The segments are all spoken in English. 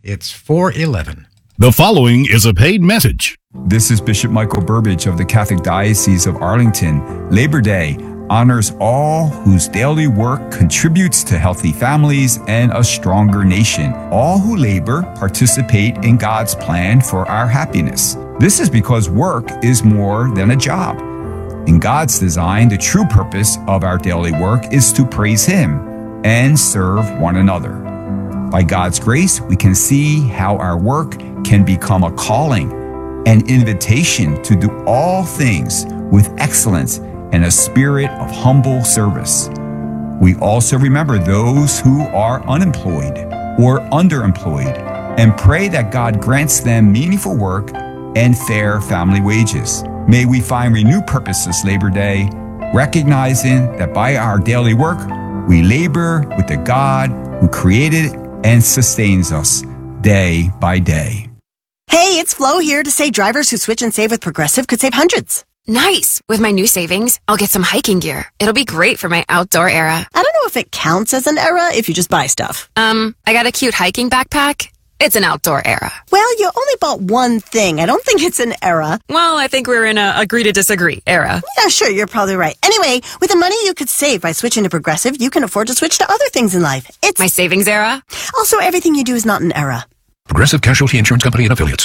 It's 4:11. The following is a paid message. This is Bishop Michael Burbidge of the Catholic Diocese of Arlington. Labor Day honors all whose daily work contributes to healthy families and a stronger nation. All who labor participate in God's plan for our happiness. This is because work is more than a job. In God's design, the true purpose of our daily work is to praise Him and serve one another. By God's grace, we can see how our work can become a calling, an invitation to do all things with excellence and a spirit of humble service. We also remember those who are unemployed or underemployed and pray that God grants them meaningful work and fair family wages. May we find renewed purpose this Labor Day, recognizing that by our daily work, we labor with the God who created and sustains us day by day. Hey, it's Flo here to say drivers who switch and save with Progressive could save hundreds. Nice! With my new savings, I'll get some hiking gear. It'll be great for my outdoor era. I don't know if it counts as an era if you just buy stuff. I got a cute hiking backpack. It's an outdoor era. Well, you only bought one thing. I don't think it's an era. Well, I think we're in a agree to disagree era. Yeah, sure, you're probably right. Anyway, with the money you could save by switching to Progressive, you can afford to switch to other things in life. It's my savings era. Also, everything you do is not an era. Progressive Casualty Insurance Company and Affiliates.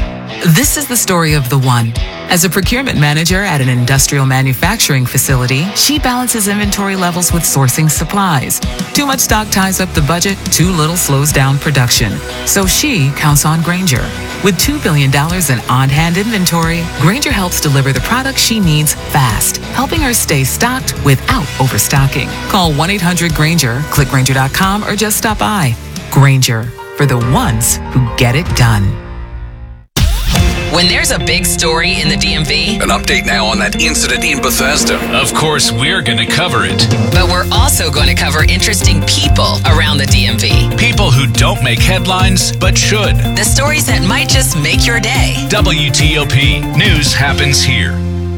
This is the story of the one. As a procurement manager at an industrial manufacturing facility, she balances inventory levels with sourcing supplies. Too much stock ties up the budget, too little slows down production. So she counts on Grainger. With $2 billion in on-hand inventory, Grainger helps deliver the products she needs fast, helping her stay stocked without overstocking. Call 1-800-GRAINGER, click Grainger.com, or just stop by. Grainger, for the ones who get it done. When there's a big story in the DMV, an update now on that incident in Bethesda. Of course, we're going to cover it. But we're also going to cover interesting people around the DMV. People who don't make headlines, but should. The stories that might just make your day. WTOP News happens here.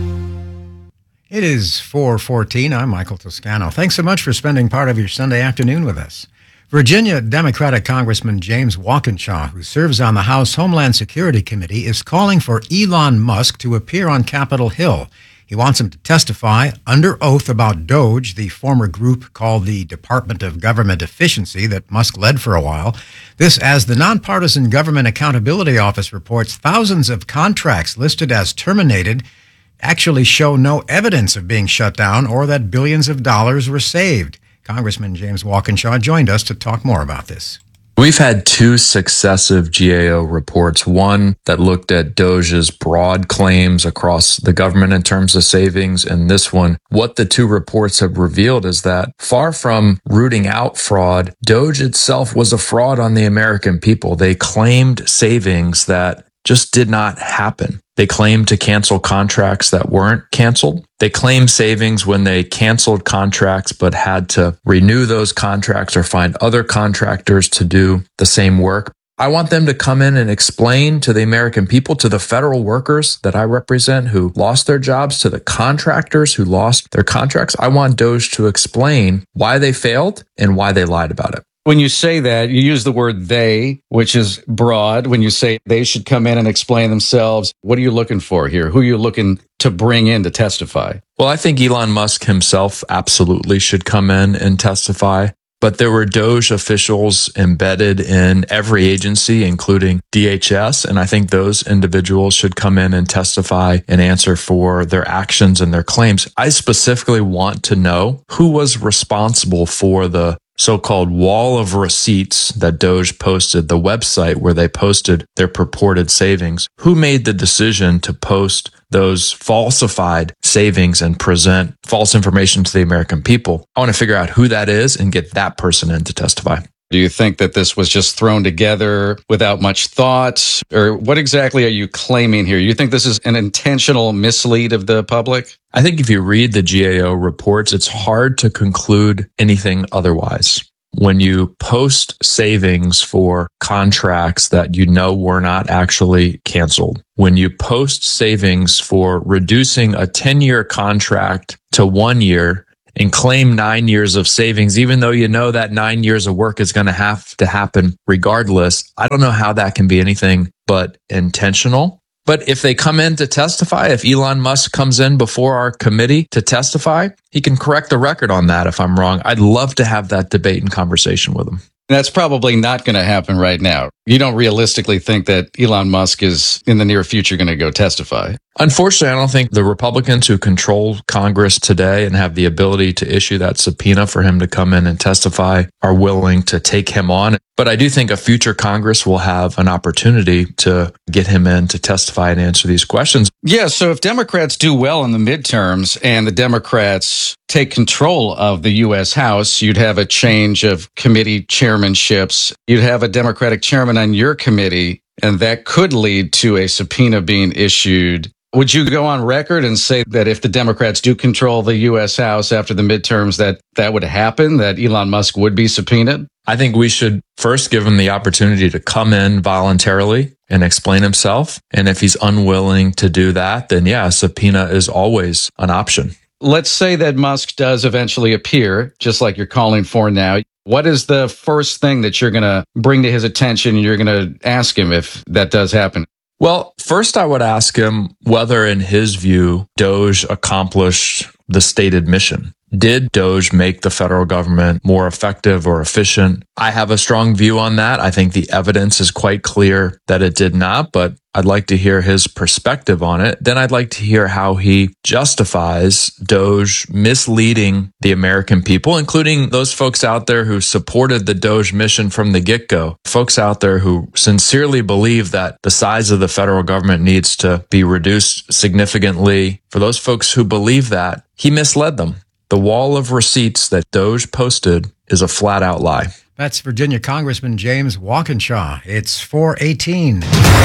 It is 4:14. I'm Michael Toscano. Thanks so much for spending part of your Sunday afternoon with us. Virginia Democratic Congressman James Walkinshaw, who serves on the House Homeland Security Committee, is calling for Elon Musk to appear on Capitol Hill. He wants him to testify under oath about DOGE, the former group called the Department of Government Efficiency that Musk led for a while. This as the Nonpartisan Government Accountability Office reports thousands of contracts listed as terminated actually show no evidence of being shut down or that billions of dollars were saved. Congressman James Walkinshaw joined us to talk more about this. We've had two successive GAO reports, one that looked at DOGE's broad claims across the government in terms of savings, and this one, what the two reports have revealed is that far from rooting out fraud, DOGE itself was a fraud on the American people. They claimed savings that just did not happen. They claimed to cancel contracts that weren't canceled. They claimed savings when they canceled contracts but had to renew those contracts or find other contractors to do the same work. I want them to come in and explain to the American people, to the federal workers that I represent who lost their jobs, to the contractors who lost their contracts. I want DOGE to explain why they failed and why they lied about it. When you say that, you use the word they, which is broad. When you say they should come in and explain themselves, what are you looking for here? Who are you looking to bring in to testify? Well, I think Elon Musk himself absolutely should come in and testify. But there were DOGE officials embedded in every agency, including DHS, and I think those individuals should come in and testify and answer for their actions and their claims. I specifically want to know who was responsible for the so-called wall of receipts that DOGE posted, the website where they posted their purported savings. Who made the decision to post those falsified savings and present false information to the American people? I want to figure out who that is and get that person in to testify. Do you think that this was just thrown together without much thought? Or what exactly are you claiming here? You think this is an intentional mislead of the public? I think if you read the GAO reports, it's hard to conclude anything otherwise. When you post savings for contracts that you know were not actually canceled, when you post savings for reducing a 10-year contract to 1 year and claim 9 years of savings, even though you know that 9 years of work is going to have to happen regardless. I don't know how that can be anything but intentional. But if they come in to testify, if Elon Musk comes in before our committee to testify, he can correct the record on that if I'm wrong. I'd love to have that debate and conversation with him. That's probably not going to happen right now. You don't realistically think that Elon Musk is in the near future going to go testify? Unfortunately, I don't think the Republicans who control Congress today and have the ability to issue that subpoena for him to come in and testify are willing to take him on. But I do think a future Congress will have an opportunity to get him in to testify and answer these questions. Yeah, so if Democrats do well in the midterms and the Democrats take control of the U.S. House, you'd have a change of committee chairmanships. You'd have a Democratic chairman on your committee, and that could lead to a subpoena being issued. Would you go on record and say that if the Democrats do control the U.S. House after the midterms, that would happen, that Elon Musk would be subpoenaed? I think we should first give him the opportunity to come in voluntarily and explain himself. And if he's unwilling to do that, then yeah, a subpoena is always an option. Let's say that Musk does eventually appear, just like you're calling for now. What is the first thing that you're going to bring to his attention and you're going to ask him if that does happen? Well, first I would ask him whether, in his view, DOGE accomplished the stated mission. Did DOGE make the federal government more effective or efficient? I have a strong view on that. I think the evidence is quite clear that it did not, but I'd like to hear his perspective on it. Then I'd like to hear how he justifies DOGE misleading the American people, including those folks out there who supported the DOGE mission from the get-go, folks out there who sincerely believe that the size of the federal government needs to be reduced significantly. For those folks who believe that, he misled them. The wall of receipts that DOGE posted is a flat-out lie. That's Virginia Congressman James Walkinshaw. It's 4:18.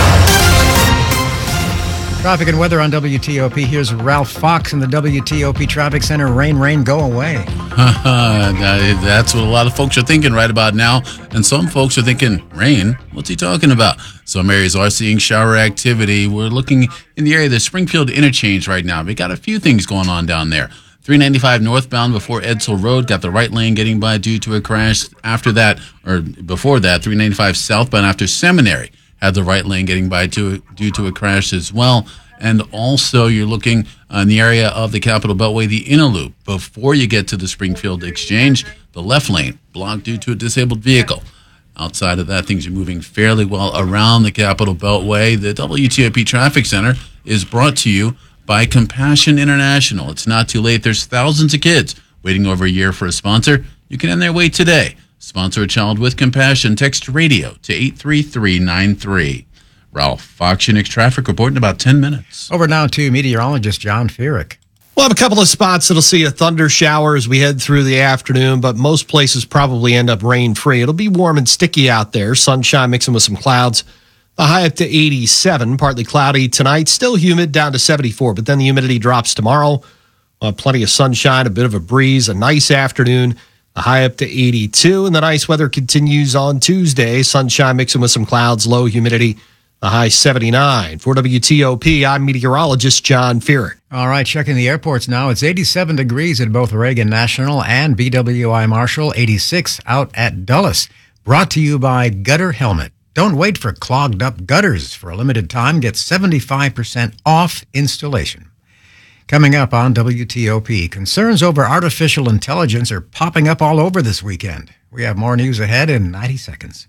Traffic and weather on WTOP. Here's Ralph Fox in the WTOP Traffic Center. Rain, rain, go away. That's what a lot of folks are thinking right about now. And some folks are thinking, rain? What's he talking about? Some areas are seeing shower activity. We're looking in the area of the Springfield interchange right now. We got a few things going on down there. 395 northbound before Edsel Road, got the right lane getting by due to a crash. After that, or before that, 395 southbound after Seminary had the right lane getting by due to a crash as well. And also you're looking in the area of the Capitol Beltway, the inner loop. Before you get to the Springfield Exchange, the left lane blocked due to a disabled vehicle. Outside of that, things are moving fairly well around the Capitol Beltway. The WTOP Traffic Center is brought to you by Compassion International. It's not too late. There's thousands of kids waiting over a year for a sponsor. You can end their wait today. Sponsor a child with compassion. Text radio to 83393. Ralph Fox, your next traffic report in about 10 minutes. Over now to meteorologist John Feerick. We'll have a couple of spots that'll see a thunder shower as we head through the afternoon, but most places probably end up rain-free. It'll be warm and sticky out there. Sunshine mixing with some clouds. The high up to 87, partly cloudy tonight, still humid down to 74, but then the humidity drops tomorrow. Plenty of sunshine, a bit of a breeze, a nice afternoon, the high up to 82, and the nice weather continues on Tuesday. Sunshine mixing with some clouds, low humidity, the high 79. For WTOP, I'm meteorologist John Feerick. All right, checking the airports now. It's 87 degrees at both Reagan National and BWI Marshall, 86 out at Dulles. Brought to you by Gutter Helmet. Don't wait for clogged up gutters. For a limited time, get 75% off installation. Coming up on WTOP, concerns over artificial intelligence are popping up all over this weekend. We have more news ahead in 90 seconds.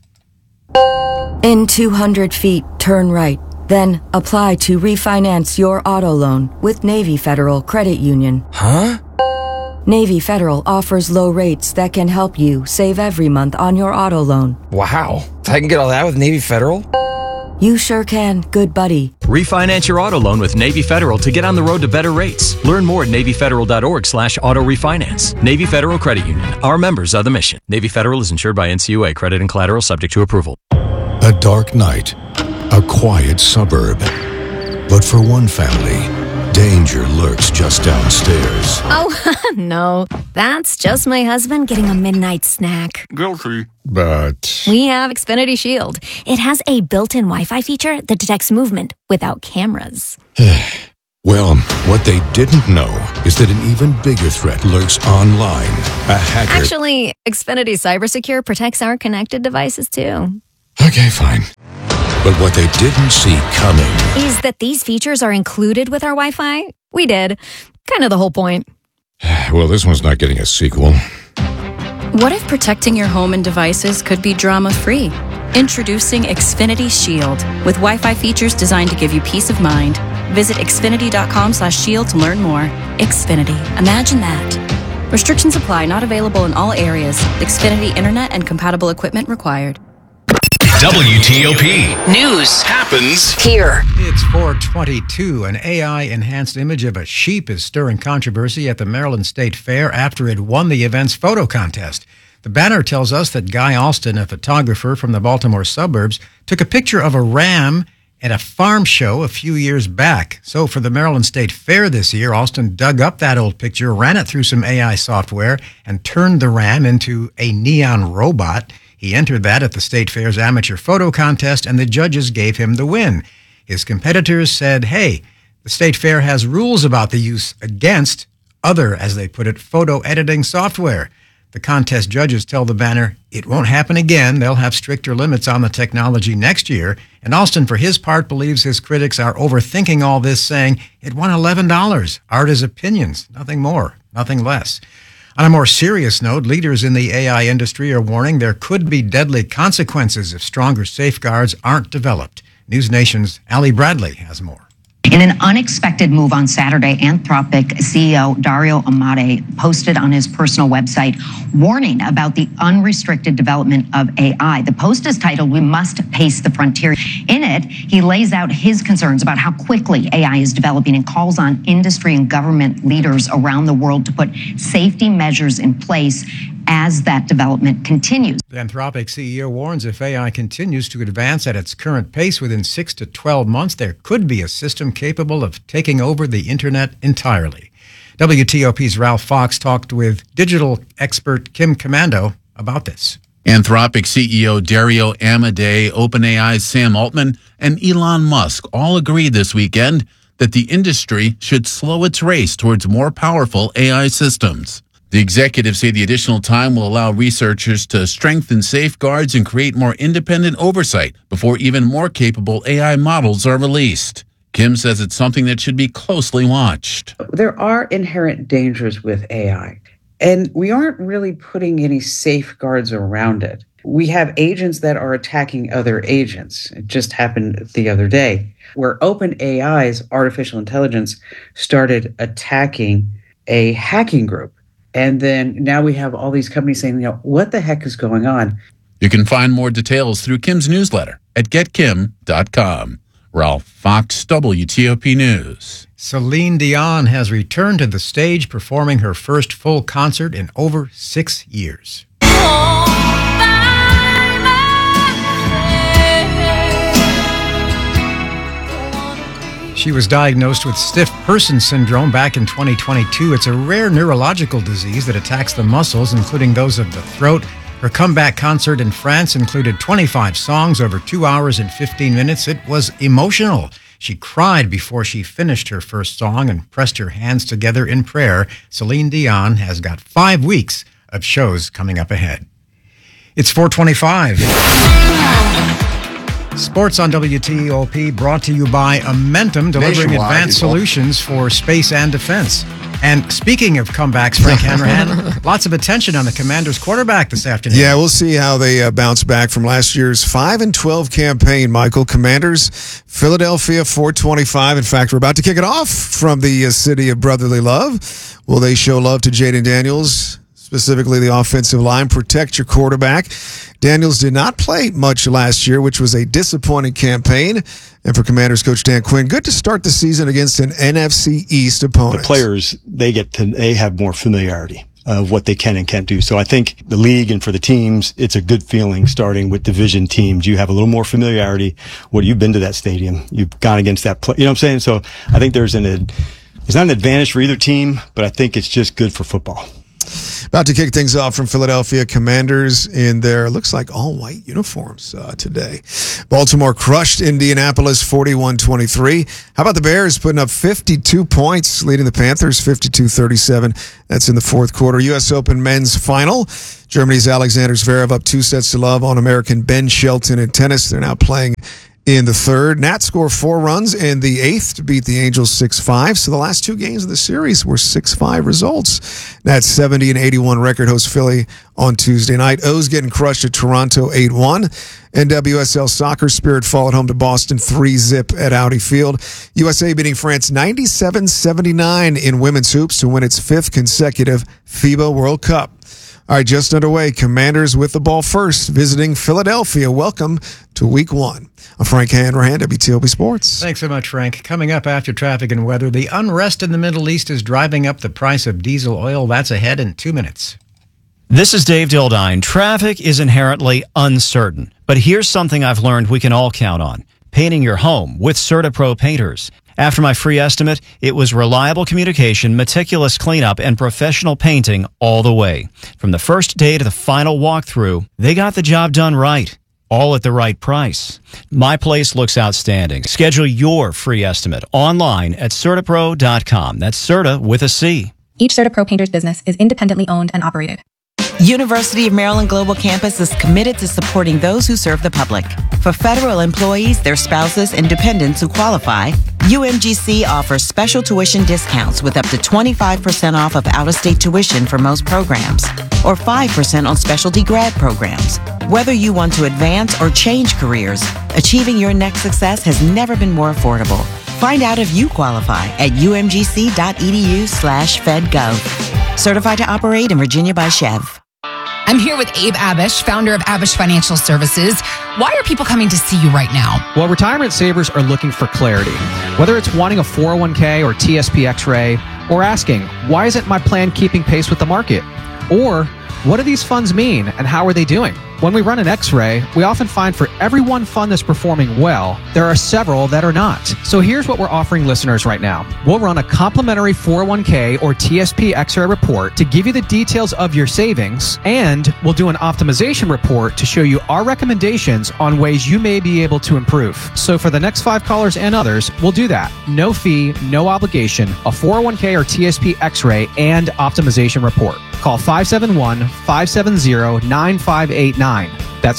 In 200 feet, turn right. Then apply to refinance your auto loan with Navy Federal Credit Union. Huh? Navy Federal offers low rates that can help you save every month on your auto loan. Wow. I can get all that with Navy Federal? You sure can, good buddy. Refinance your auto loan with Navy Federal to get on the road to better rates. Learn more at NavyFederal.org/auto refinance. Navy Federal Credit Union. Our members are the mission. Navy Federal is insured by NCUA. Credit and collateral subject to approval. A dark night. A quiet suburb. But for one family, danger lurks just downstairs. Oh, no. That's just my husband getting a midnight snack. Guilty. But We have Xfinity Shield. It has a built-in Wi-Fi feature that detects movement without cameras. Well, what they didn't know is that an even bigger threat lurks online. A hacker. Actually, Xfinity CyberSecure protects our connected devices too. Okay, fine. But what they didn't see coming is that these features are included with our Wi-Fi. We did. Kind of the whole point. Well, this one's not getting a sequel. What if protecting your home and devices could be drama-free? Introducing Xfinity Shield with Wi-Fi features designed to give you peace of mind. Visit xfinity.com/shield to learn more. Xfinity. Imagine that. Restrictions apply. Not available in all areas. Xfinity Internet and compatible equipment required. WTOP. News happens here. It's 4:22. An AI-enhanced image of a sheep is stirring controversy at the Maryland State Fair after it won the event's photo contest. The banner tells us that Guy Alston, a photographer from the Baltimore suburbs, took a picture of a ram at a farm show a few years back. So for the Maryland State Fair this year, Alston dug up that old picture, ran it through some AI software, and turned the ram into a neon robot. He entered that at the State Fair's amateur photo contest, and the judges gave him the win. His competitors said, hey, the State Fair has rules about the use against other, as they put it, photo editing software. The contest judges tell the banner it won't happen again. They'll have stricter limits on the technology next year. And Alston, for his part, believes his critics are overthinking all this, saying it won $11. Art is opinions, nothing more, nothing less. On a more serious note, leaders in the AI industry are warning there could be deadly consequences if stronger safeguards aren't developed. News Nation's Ali Bradley has more. In an unexpected move on Saturday, Anthropic CEO Dario Amodei posted on his personal website warning about the unrestricted development of AI. The post is titled, "We Must Pace the Frontier." In it, he lays out his concerns about how quickly AI is developing and calls on industry and government leaders around the world to put safety measures in place as that development continues. The Anthropic CEO warns if AI continues to advance at its current pace within 6 to 12 months, there could be a system capable of taking over the internet entirely. WTOP's Ralph Fox talked with digital expert Kim Komando about this. Anthropic CEO Dario Amodei, OpenAI's Sam Altman, and Elon Musk all agreed this weekend that the industry should slow its race towards more powerful AI systems. The executives say the additional time will allow researchers to strengthen safeguards and create more independent oversight before even more capable AI models are released. Kim says it's something that should be closely watched. There are inherent dangers with AI, and we aren't really putting any safeguards around it. We have agents that are attacking other agents. It just happened the other day, where OpenAI's artificial intelligence started attacking a hacking group. And then now we have all these companies saying, what the heck is going on? You can find more details through Kim's newsletter at getkim.com. Ralph Fox, WTOP News. Celine Dion has returned to the stage, performing her first full concert in over 6 years. She was diagnosed with stiff person syndrome back in 2022. It's a rare neurological disease that attacks the muscles, including those of the throat. Her comeback concert in France included 25 songs over 2 hours and 15 minutes. It was emotional. She cried before she finished her first song and pressed her hands together in prayer. Celine Dion has got 5 weeks of shows coming up ahead. It's 4:25. Sports on WTOP brought to you by Amentum, delivering advanced solutions for space and defense. And speaking of comebacks, Frank Hanrahan, lots of attention on the Commanders quarterback this afternoon. Yeah, we'll see how they bounce back from last year's 5-12 campaign, Michael. Commanders, Philadelphia, 425. In fact, we're about to kick it off from the city of brotherly love. Will they show love to Jaden Daniels, specifically the offensive line? Protect your quarterback. Daniels did not play much last year, which was a disappointing campaign. And for Commanders coach Dan Quinn, good to start the season against an NFC East opponent. The players, they have more familiarity of what they can and can't do. So I think the league and for the teams, it's a good feeling starting with division teams. You have a little more familiarity. You've been to that stadium. You've gone against that play. You know what I'm saying? So I think it's not an advantage for either team, but I think it's just good for football. About to kick things off from Philadelphia, Commanders in their, looks like, all-white uniforms today. Baltimore crushed Indianapolis 41-23. How about the Bears putting up 52 points, leading the Panthers 52-37. That's in the fourth quarter. U.S. Open men's final. Germany's Alexander Zverev up 2-0 on American Ben Shelton in tennis. They're now playing in the third. Nats score 4 runs in the eighth to beat the Angels 6-5. So the last 2 games of the series were 6-5 results. Nats 70 and 81 record host Philly on Tuesday night. O's getting crushed at Toronto 8-1. NWSL Soccer Spirit fall at home to Boston 3-0 at Audi Field. USA beating France 97-79 in women's hoops to win its 5th consecutive FIBA World Cup. All right, just underway. Commanders with the ball first, visiting Philadelphia. Welcome to Week 1. I'm Frank Hanrahan, WTOP Sports. Thanks so much, Frank. Coming up after traffic and weather, the unrest in the Middle East is driving up the price of diesel oil. That's ahead in 2 minutes. This is Dave Dildine. Traffic is inherently uncertain, but here's something I've learned we can all count on. Painting your home with CertaPro painters. After my free estimate, it was reliable communication, meticulous cleanup, and professional painting all the way. From the first day to the final walkthrough, they got the job done right. All at the right price. My place looks outstanding. Schedule your free estimate online at CertaPro.com. That's Certa with a C. Each CertaPro painter's business is independently owned and operated. University of Maryland Global Campus is committed to supporting those who serve the public. For federal employees, their spouses, and dependents who qualify, UMGC offers special tuition discounts with up to 25% off of out-of-state tuition for most programs, or 5% on specialty grad programs. Whether you want to advance or change careers, achieving your next success has never been more affordable. Find out if you qualify at umgc.edu/fedgov. Certified to operate in Virginia by Chev. I'm here with Abe Abish, founder of Abish Financial Services. Why are people coming to see you right now? Well, retirement savers are looking for clarity. Whether it's wanting a 401k or TSP X-ray, or asking, why isn't my plan keeping pace with the market? Or, what do these funds mean and how are they doing? When we run an X-ray, we often find for every one fund that's performing well, there are several that are not. So here's what we're offering listeners right now. We'll run a complimentary 401k or TSP X-ray report to give you the details of your savings, and we'll do an optimization report to show you our recommendations on ways you may be able to improve. So for the next 5 callers and others, we'll do that. No fee, no obligation, a 401k or TSP X-ray and optimization report. Call 571-570-9589. That's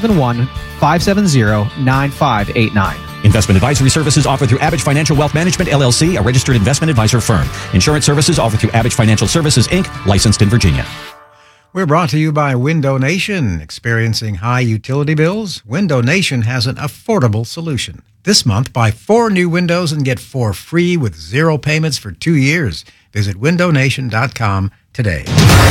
571-570-9589. Investment advisory services offered through Abish Financial Wealth Management, LLC, a registered investment advisor firm. Insurance services offered through Abish Financial Services, Inc., licensed in Virginia. We're brought to you by Window Nation. Experiencing high utility bills? Window Nation has an affordable solution. This month, buy 4 new windows and get 4 free with 0 payments for 2 years. Visit windownation.com today.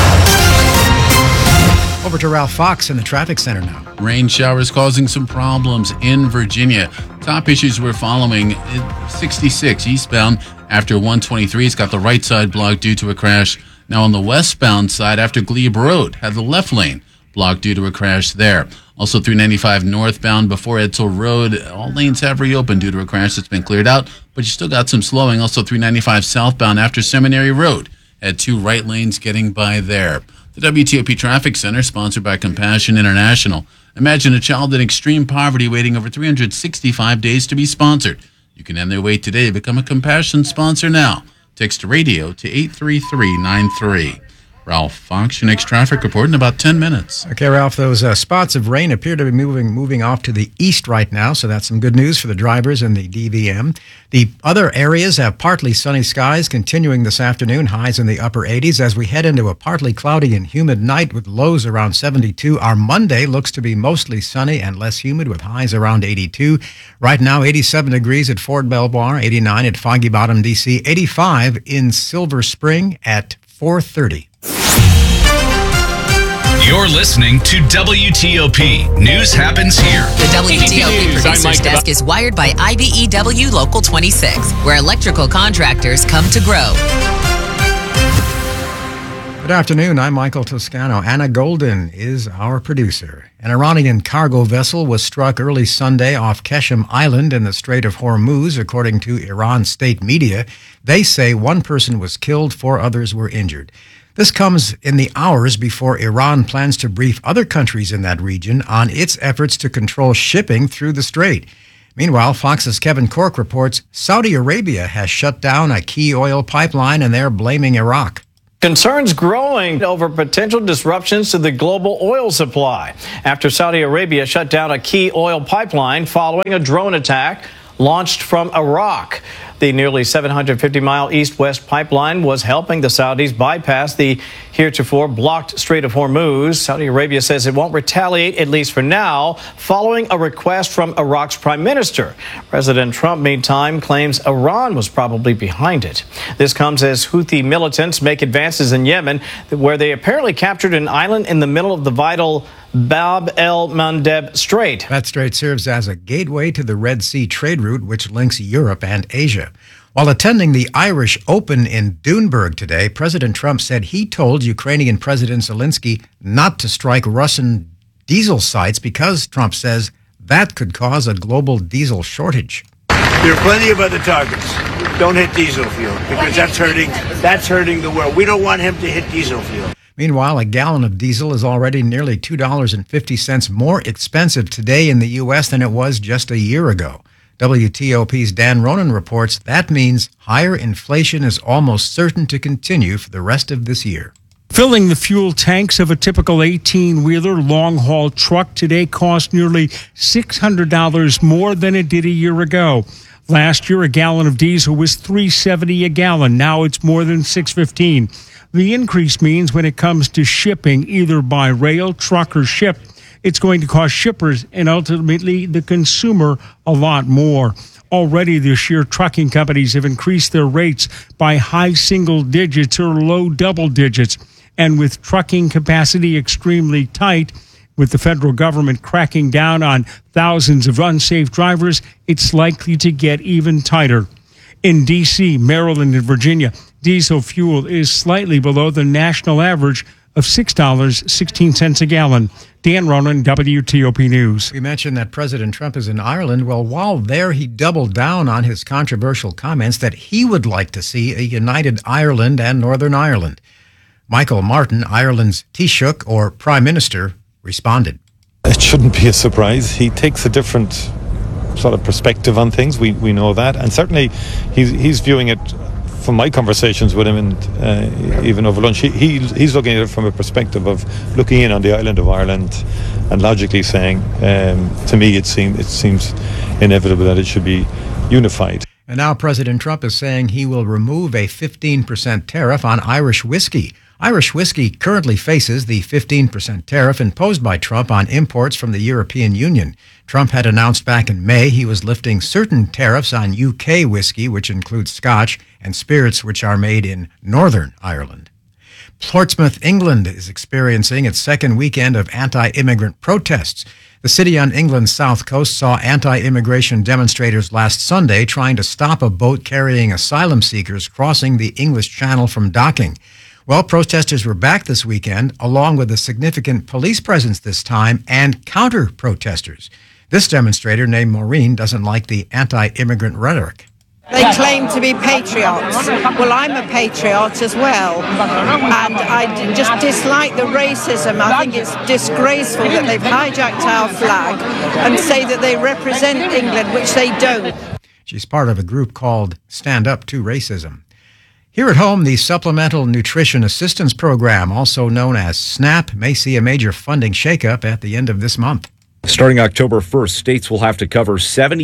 Over to Ralph Fox in the traffic center now. Rain showers causing some problems in Virginia. Top issues we're following: 66 eastbound after 123. It's got the right side blocked due to a crash. Now on the westbound side after Glebe Road, had the left lane blocked due to a crash there. Also 395 northbound before Edsel Road, all lanes have reopened due to a crash that's been cleared out, but you still got some slowing. Also 395 southbound after Seminary Road, had 2 right lanes getting by there. The WTOP Traffic Center, sponsored by Compassion International. Imagine a child in extreme poverty waiting over 365 days to be sponsored. You can end their wait today. Become a Compassion sponsor now. Text radio to 83393. Ralph Fox, your next traffic report in about 10 minutes. Okay, Ralph, those spots of rain appear to be moving off to the east right now, so that's some good news for the drivers in the DVM. The other areas have partly sunny skies continuing this afternoon, highs in the upper 80s as we head into a partly cloudy and humid night with lows around 72. Our Monday looks to be mostly sunny and less humid with highs around 82. Right now, 87 degrees at Fort Belvoir, 89 at Foggy Bottom, D.C., 85 in Silver Spring at 4:30. You're listening to WTOP. News happens here. The WTOP Producers Desk is wired by IBEW Local 26, where electrical contractors come to grow. Good afternoon. I'm Michael Toscano. Anna Golden is our producer. An Iranian cargo vessel was struck early Sunday off Keshem Island in the Strait of Hormuz, according to Iran state media. They say 1 person was killed, 4 others were injured. This comes in the hours before Iran plans to brief other countries in that region on its efforts to control shipping through the strait. Meanwhile, Fox's Kevin Corke reports Saudi Arabia has shut down a key oil pipeline and they're blaming Iraq. Concerns growing over potential disruptions to the global oil supply after Saudi Arabia shut down a key oil pipeline following a drone attack launched from Iraq. The nearly 750-mile east-west pipeline was helping the Saudis bypass the heretofore blocked Strait of Hormuz. Saudi Arabia says it won't retaliate, at least for now, following a request from Iraq's prime minister. President Trump, meantime, claims Iran was probably behind it. This comes as Houthi militants make advances in Yemen, where they apparently captured an island in the middle of the vital Bab el-Mandeb Strait. That strait serves as a gateway to the Red Sea trade route, which links Europe and Asia. While attending the Irish Open in Doonberg today, President Trump said he told Ukrainian President Zelensky not to strike Russian diesel sites because, Trump says, that could cause a global diesel shortage. There are plenty of other targets. Don't hit diesel fuel because that's hurting the world. We don't want him to hit diesel fuel. Meanwhile, a gallon of diesel is already nearly $2.50 more expensive today in the U.S. than it was just a year ago. WTOP's Dan Ronan reports that means higher inflation is almost certain to continue for the rest of this year. Filling the fuel tanks of a typical 18-wheeler long-haul truck today cost nearly $600 more than it did a year ago. Last year, a gallon of diesel was $3.70 a gallon. Now it's more than $6.15. The increase means when it comes to shipping, either by rail, truck, or ship, it's going to cost shippers and ultimately the consumer a lot more. Already this year, trucking companies have increased their rates by high single digits or low double digits. And with trucking capacity extremely tight, with the federal government cracking down on thousands of unsafe drivers, it's likely to get even tighter. In D.C., Maryland, and Virginia, diesel fuel is slightly below the national average of $6.16 a gallon. Dan Ronan, WTOP News. We mentioned that President Trump is in Ireland. Well, while there, he doubled down on his controversial comments that he would like to see a united Ireland and Northern Ireland. Michael Martin, Ireland's Taoiseach, or Prime Minister, responded. It shouldn't be a surprise. He takes a different sort of perspective on things. We know that, and certainly he's viewing it from my conversations with him, and even over lunch, he's looking at it from a perspective of looking in on the island of Ireland and logically saying, to me, it seems inevitable that it should be unified. And now President Trump is saying he will remove a 15% tariff on Irish whiskey. Irish whiskey currently faces the 15% tariff imposed by Trump on imports from the European Union. Trump had announced back in May he was lifting certain tariffs on UK whiskey, which includes Scotch, and spirits which are made in Northern Ireland. Portsmouth, England is experiencing its second weekend of anti-immigrant protests. The city on England's south coast saw anti-immigration demonstrators last Sunday trying to stop a boat carrying asylum seekers crossing the English Channel from docking. Well, protesters were back this weekend, along with a significant police presence this time and counter-protesters. This demonstrator, named Maureen, doesn't like the anti-immigrant rhetoric. They claim to be patriots. Well, I'm a patriot as well, and I just dislike the racism. I think it's disgraceful that they've hijacked our flag and say that they represent England, which they don't. She's part of a group called Stand Up to Racism. Here at home, the Supplemental Nutrition Assistance Program, also known as SNAP, may see a major funding shakeup at the end of this month. Starting October 1st, states will have to cover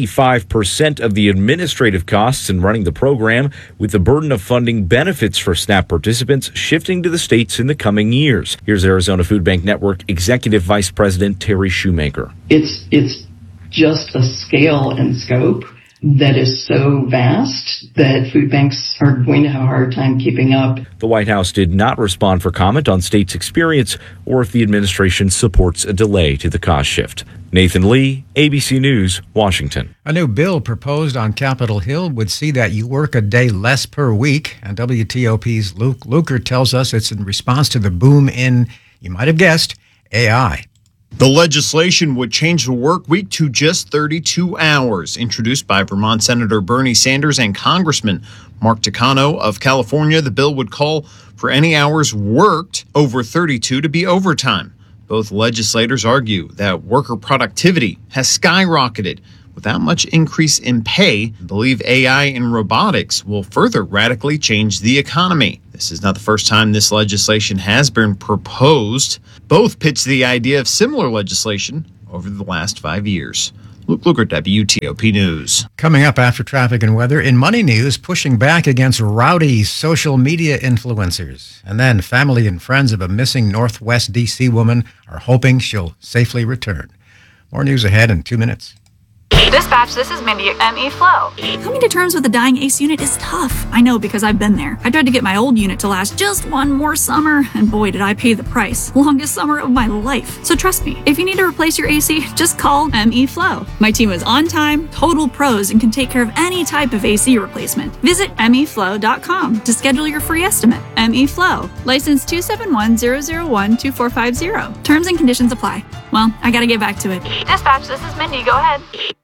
75% of the administrative costs in running the program, with the burden of funding benefits for SNAP participants shifting to the states in the coming years. Here's Arizona Food Bank Network Executive Vice President Terry Shoemaker. It's just a scale and scope that is so vast that food banks are going to have a hard time keeping up. The White House did not respond for comment on states' experience or if the administration supports a delay to the cost shift. Nathan Lee, ABC News, Washington. A new bill proposed on Capitol Hill would see that you work a day less per week, and WTOP's Luke Luker tells us it's in response to the boom in, you might have guessed, AI. The legislation would change the work week to just 32 hours. Introduced by Vermont Senator Bernie Sanders and Congressman Mark Takano of California, the bill would call for any hours worked over 32 to be overtime. Both legislators argue that worker productivity has skyrocketed without much increase in pay, and believe AI and robotics will further radically change the economy. This is not the first time this legislation has been proposed. Both pitched the idea of similar legislation over the last 5 years. Luke Luger, WTOP News. Coming up after traffic and weather, in Money News, pushing back against rowdy social media influencers. And then family and friends of a missing Northwest D.C. woman are hoping she'll safely return. More news ahead in 2 minutes. Dispatch, this is Mindy at ME Flow. Coming to terms with a dying ACE unit is tough. I know because I've been there. I tried to get my old unit to last just one more summer, and boy, did I pay the price. Longest summer of my life. So trust me, if you need to replace your AC, just call ME Flow. My team is on time, total pros, and can take care of any type of AC replacement. Visit meflow.com to schedule your free estimate. ME Flow, license 271-001-2450. Terms and conditions apply. Well, I gotta get back to it. Dispatch, this is Mindy. Go ahead.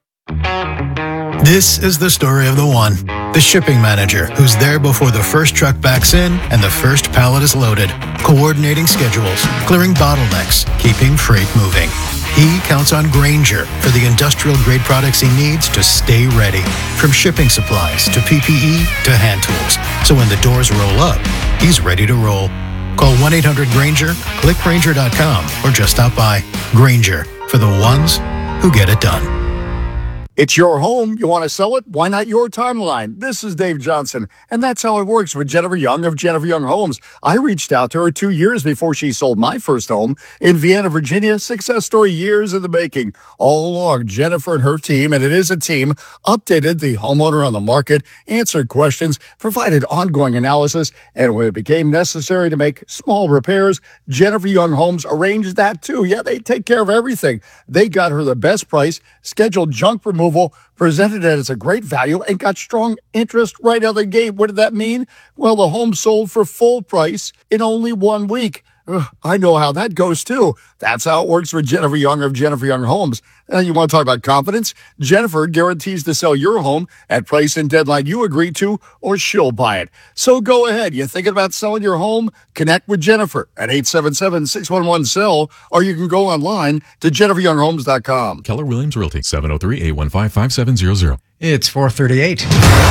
This is the story of the one, the shipping manager, who's there before the first truck backs in and the first pallet is loaded, coordinating schedules, clearing bottlenecks, keeping freight moving. He counts on Grainger for the industrial-grade products he needs to stay ready, from shipping supplies to PPE to hand tools. So when the doors roll up, he's ready to roll. Call 1-800-GRAINGER, click Grainger.com, or just stop by. Grainger, for the ones who get it done. It's your home. You want to sell it? Why not your timeline? This is Dave Johnson, and that's how it works with Jennifer Young of Jennifer Young Homes. I reached out to her 2 years before she sold my first home in Vienna, Virginia. Success story years in the making. All along, Jennifer and her team, and it is a team, updated the homeowner on the market, answered questions, provided ongoing analysis, and when it became necessary to make small repairs, Jennifer Young Homes arranged that too. Yeah, they take care of everything. They got her the best price, scheduled junk removal, presented it as a great value, and got strong interest right out of the gate. What did that mean? Well, the home sold for full price in only 1 week. I know how that goes, too. That's how it works for Jennifer Young of Jennifer Young Homes. You want to talk about confidence? Jennifer guarantees to sell your home at price and deadline you agree to, or she'll buy it. So go ahead. You thinking about selling your home? Connect with Jennifer at 877-611-SELL, or you can go online to jenniferyounghomes.com. Keller Williams Realty, 703-815-5700. It's 4:38.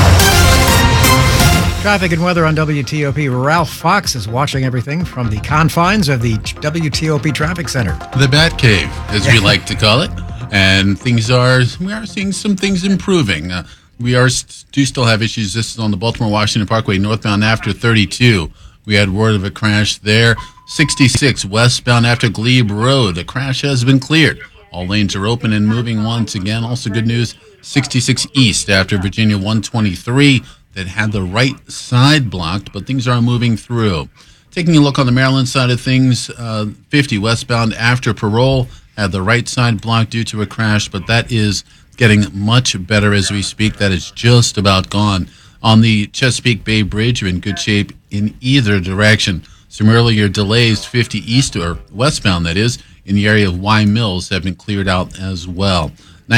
Traffic and weather on WTOP. Ralph Fox is watching everything from the confines of the WTOP Traffic Center. The Bat Cave, as we like to call it. And we are seeing some things improving. We do still have issues. This is on the Baltimore-Washington Parkway, northbound after 32. We had word of a crash there. 66 westbound after Glebe Road. The crash has been cleared. All lanes are open and moving once again. Also good news, 66 east after Virginia 123. That had the right side blocked, but things are moving through. Taking a look on the Maryland side of things, 50 westbound after Parole had the right side blocked due to a crash, but that is getting much better as we speak. That is just about gone. On the Chesapeake Bay Bridge, you're in good shape in either direction. Some earlier delays, 50 east or westbound, that is, in the area of Y Mills have been cleared out as well.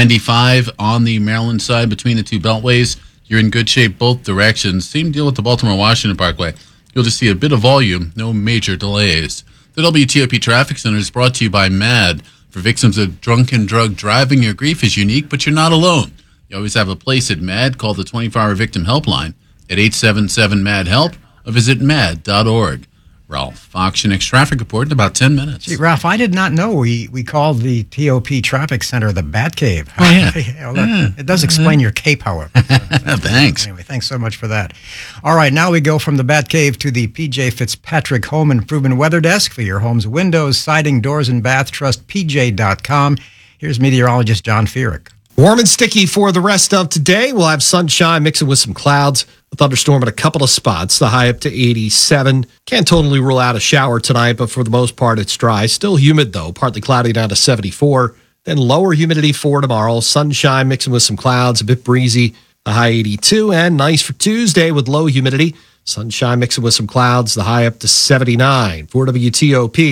95 on the Maryland side between the two beltways. You're in good shape both directions. Same deal with the Baltimore-Washington Parkway. You'll just see a bit of volume, no major delays. The WTOP Traffic Center is brought to you by MAD. For victims of drunken drug driving, your grief is unique, but you're not alone. You always have a place at MAD. Call the 24-hour victim helpline at 877-MAD-HELP or visit mad.org. Ralph Fox, your next traffic report in about 10 minutes. Gee, Ralph, I did not know we called the TOP Traffic Center the Bat Cave. Oh, yeah. It does explain your cape, however. Thanks. Anyway, thanks so much for that. All right, now we go from the Bat Cave to the PJ Fitzpatrick Home Improvement Weather Desk for your home's windows, siding, doors, and bath. Trust PJ.com. Here's meteorologist John Feerick. Warm and sticky for the rest of today. We'll have sunshine mixing with some clouds. A thunderstorm at a couple of spots, the high up to 87. Can't totally rule out a shower tonight, but for the most part, it's dry. Still humid, though, partly cloudy down to 74. Then lower humidity for tomorrow. Sunshine mixing with some clouds, a bit breezy, the high 82. And nice for Tuesday with low humidity. Sunshine mixing with some clouds, the high up to 79. For WTOP,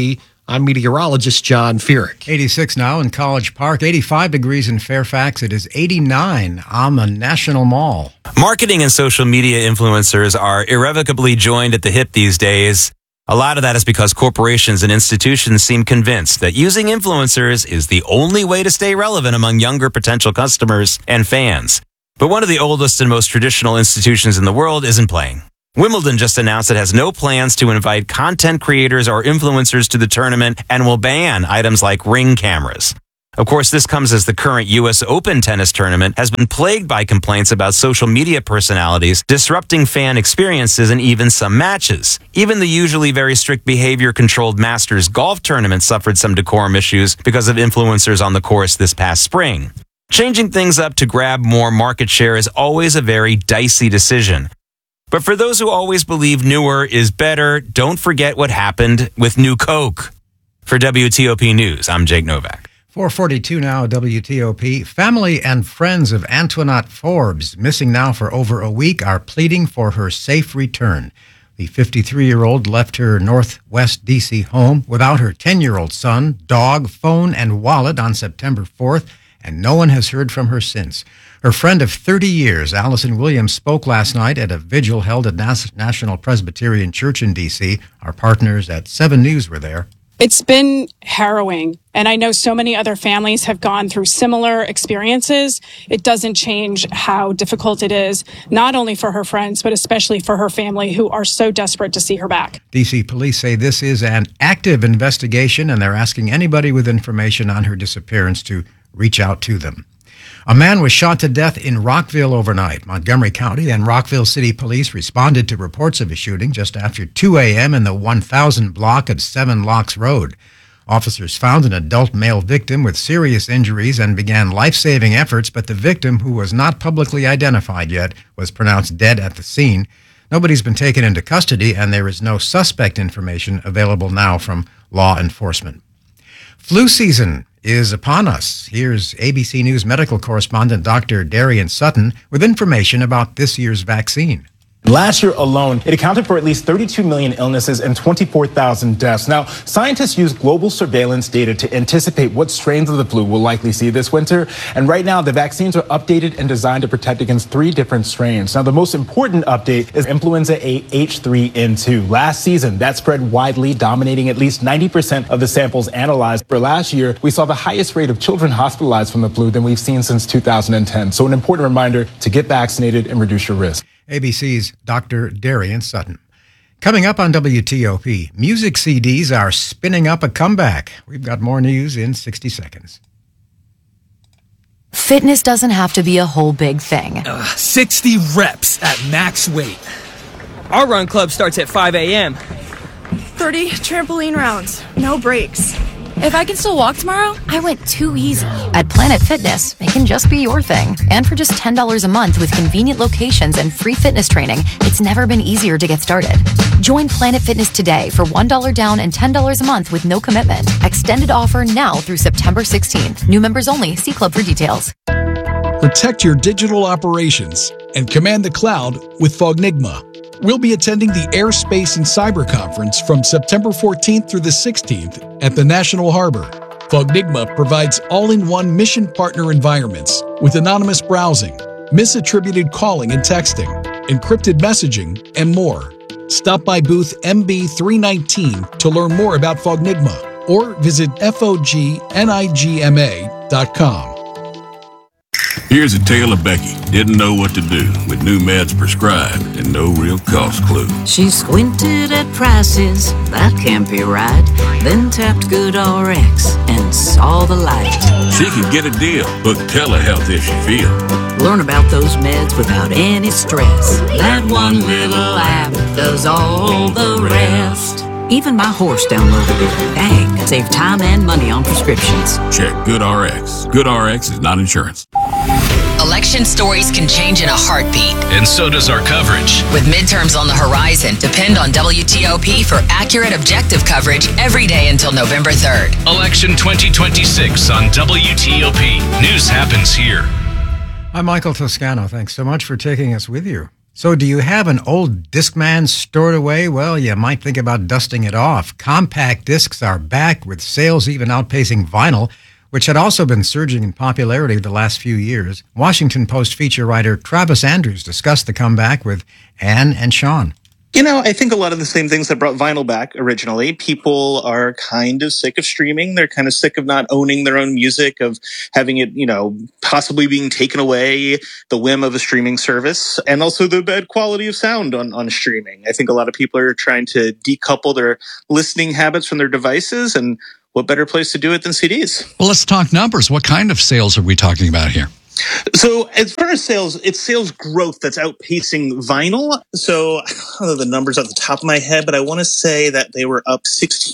I'm meteorologist John Feerick. 86 now in College Park, 85 degrees in Fairfax. It is 89 on the National Mall. Marketing and social media influencers are irrevocably joined at the hip these days. A lot of that is because corporations and institutions seem convinced that using influencers is the only way to stay relevant among younger potential customers and fans. But one of the oldest and most traditional institutions in the world isn't playing. Wimbledon just announced it has no plans to invite content creators or influencers to the tournament and will ban items like Ring cameras. Of course, this comes as the current U.S. Open tennis tournament has been plagued by complaints about social media personalities disrupting fan experiences and even some matches. Even the usually very strict behavior-controlled Masters golf tournament suffered some decorum issues because of influencers on the course this past spring. Changing things up to grab more market share is always a very dicey decision. But for those who always believe newer is better, don't forget what happened with New Coke. For WTOP News, I'm Jake Novak. 4:42 now, WTOP. Family and friends of Antoinette Forbes, missing now for over a week, are pleading for her safe return. The 53-year-old left her Northwest D.C. home without her 10-year-old son, dog, phone, and wallet on September 4th, and no one has heard from her since. Her friend of 30 years, Allison Williams, spoke last night at a vigil held at National Presbyterian Church in D.C. Our partners at 7 News were there. It's been harrowing, and I know so many other families have gone through similar experiences. It doesn't change how difficult it is, not only for her friends, but especially for her family, who are so desperate to see her back. D.C. police say this is an active investigation, and they're asking anybody with information on her disappearance to reach out to them. A man was shot to death in Rockville overnight. Montgomery County and Rockville City Police responded to reports of a shooting just after 2 a.m. in the 1000 block of 7 Locks Road. Officers found an adult male victim with serious injuries and began life-saving efforts, but the victim, who was not publicly identified yet, was pronounced dead at the scene. Nobody's been taken into custody, and there is no suspect information available now from law enforcement. Flu season is upon us. Here's ABC News medical correspondent Dr. Darian Sutton with information about this year's vaccine. Last year alone, it accounted for at least 32 million illnesses and 24,000 deaths. Now, scientists use global surveillance data to anticipate what strains of the flu we'll likely see this winter. And right now, the vaccines are updated and designed to protect against 3 different strains. Now, the most important update is influenza A H3N2. Last season, that spread widely, dominating at least 90% of the samples analyzed. For last year, we saw the highest rate of children hospitalized from the flu than we've seen since 2010. So an important reminder to get vaccinated and reduce your risk. ABC's Dr. Darian Sutton. Coming up on WTOP, music CDs are spinning up a comeback. We've got more news in 60 seconds. Fitness doesn't have to be a whole big thing. 60 reps at max weight. Our run club starts at 5 a.m. 30 trampoline rounds, no breaks. If I can still walk tomorrow, I went too easy. At Planet Fitness, it can just be your thing. And for just $10 a month with convenient locations and free fitness training, it's never been easier to get started. Join Planet Fitness today for $1 down and $10 a month with no commitment. Extended offer now through September 16th. New members only. See club for details. Protect your digital operations and command the cloud with Fognigma. We'll be attending the Airspace and Cyber Conference from September 14th through the 16th at the National Harbor. Fognigma provides all-in-one mission partner environments with anonymous browsing, misattributed calling and texting, encrypted messaging, and more. Stop by booth MB319 to learn more about Fognigma or visit fognigma.com. Here's a tale of Becky. Didn't know what to do with new meds prescribed and no real cost clue. She squinted at prices, that can't be right. Then tapped GoodRx and saw the light. She could get a deal, book telehealth if she feel. Learn about those meds without any stress. That one little app does all the rest. Even my horse downloaded it. Dang, save time and money on prescriptions. Check GoodRx. GoodRx is not insurance. Election stories can change in a heartbeat. And so does our coverage. With midterms on the horizon, depend on WTOP for accurate, objective coverage every day until November 3rd. Election 2026 on WTOP. News happens here. I'm Michael Toscano. Thanks so much for taking us with you. So do you have an old Discman stored away? Well, you might think about dusting it off. Compact discs are back with sales even outpacing vinyl, which had also been surging in popularity the last few years. Washington Post feature writer Travis Andrews discussed the comeback with Ann and Sean. You know, I think a lot of the same things that brought vinyl back originally. People are kind of sick of streaming. They're kind of sick of not owning their own music, of having it, possibly being taken away, the whim of a streaming service, and also the bad quality of sound on streaming. I think a lot of people are trying to decouple their listening habits from their devices, and what better place to do it than CDs? Well, let's talk numbers. What kind of sales are we talking about here? So as far as sales, it's sales growth that's outpacing vinyl. So I don't know the numbers off the top of my head, but I want to say that they were up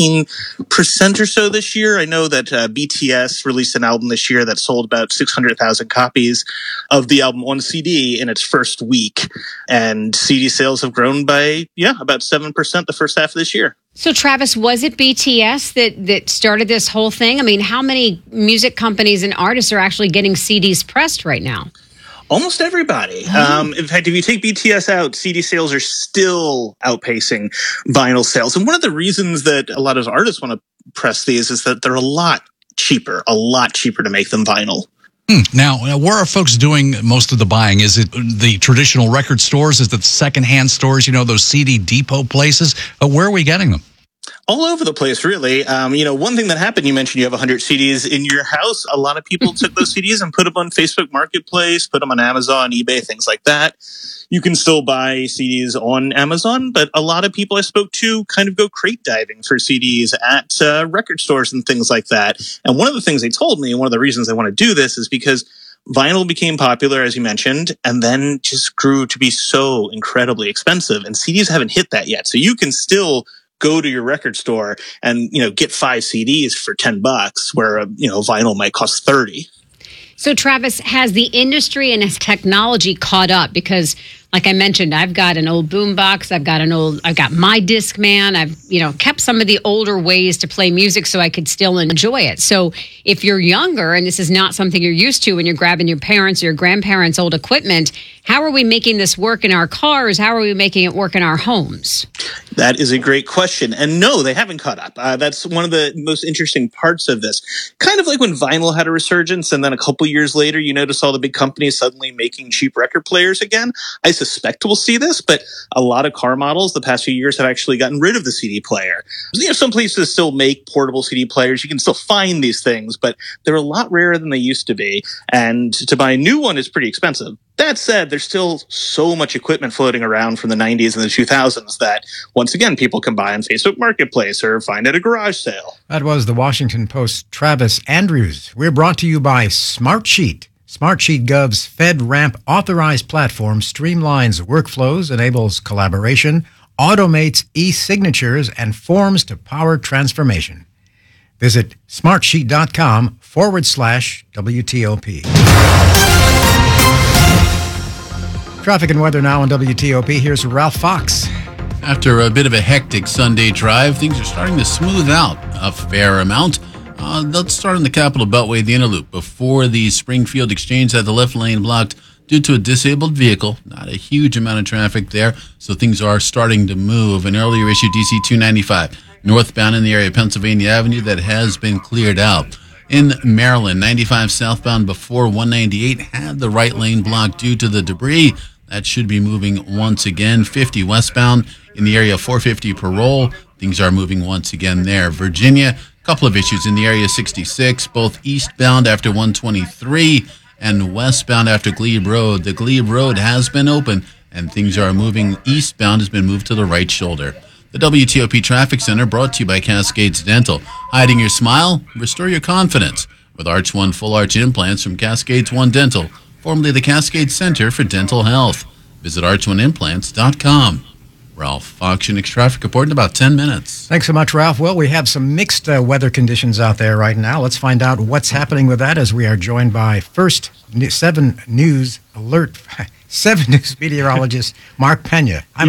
16% or so this year. I know that BTS released an album this year that sold about 600,000 copies of the album on CD in its first week. And CD sales have grown by, about 7% the first half of this year. So, Travis, was it BTS that started this whole thing? I mean, how many music companies and artists are actually getting CDs pressed right now? Almost everybody. In fact, if you take BTS out, CD sales are still outpacing vinyl sales. And one of the reasons that a lot of artists want to press these is that they're a lot cheaper to make them vinyl. Now, where are folks doing most of the buying? Is it the traditional record stores? Is it the secondhand stores, those CD depot places? Where are we getting them? All over the place, really. One thing that happened, you mentioned you have 100 CDs in your house. A lot of people took those CDs and put them on Facebook Marketplace, put them on Amazon, eBay, things like that. You can still buy CDs on Amazon, but a lot of people I spoke to kind of go crate diving for CDs at record stores and things like that. And one of the things they told me, and one of the reasons they want to do this, is because vinyl became popular, as you mentioned, and then just grew to be so incredibly expensive. And CDs haven't hit that yet. So you can still go to your record store and, get 5 CDs for $10, where, vinyl might cost 30. So, Travis, has the industry and technology caught up? Because, like I mentioned, I've got an old boombox. I've got my Discman. I've, kept some of the older ways to play music so I could still enjoy it. So if you're younger and this is not something you're used to when you're grabbing your parents' or your grandparents' old equipment, how are we making this work in our cars? How are we making it work in our homes? That is a great question. And no, they haven't caught up. That's one of the most interesting parts of this. Kind of like when vinyl had a resurgence, and then a couple years later, you notice all the big companies suddenly making cheap record players again. I suspect we'll see this, but a lot of car models the past few years have actually gotten rid of the CD player. Some places still make portable CD players. You can still find these things, but they're a lot rarer than they used to be. And to buy a new one is pretty expensive. That said, there's still so much equipment floating around from the 90s and the 2000s that, once again, people can buy on Facebook Marketplace or find at a garage sale. That was the Washington Post's Travis Andrews. We're brought to you by Smartsheet. Smartsheet Gov's FedRAMP authorized platform streamlines workflows, enables collaboration, automates e-signatures, and forms to power transformation. Visit smartsheet.com/WTOP. Traffic and weather now on WTOP. Here's Ralph Fox. After a bit of a hectic Sunday drive, things are starting to smooth out a fair amount. Let's start on the Capitol Beltway, the inner loop. Before the Springfield Exchange had the left lane blocked due to a disabled vehicle. Not a huge amount of traffic there, so things are starting to move. An earlier issue, DC 295, northbound in the area of Pennsylvania Avenue, that has been cleared out. In Maryland, 95 southbound before 198 had the right lane blocked due to the debris. That should be moving once again. 50 westbound in the area of 450 Parole. Things are moving once again there. Virginia, a couple of issues in the area 66, both eastbound after 123 and westbound after Glebe Road. The Glebe Road has been open and things are moving eastbound, has been moved to the right shoulder. The WTOP Traffic Center brought to you by Cascades Dental. Hiding your smile? Restore your confidence with Arch One Full Arch Implants from Cascades One Dental, formerly the Cascades Center for Dental Health. Visit arch1implants.com. Ralph Fox, your next traffic report in about 10 minutes. Thanks so much, Ralph. Well, we have some mixed weather conditions out there right now. Let's find out what's happening with that as we are joined by 7 News meteorologist Mark Pena. Hi, Mark.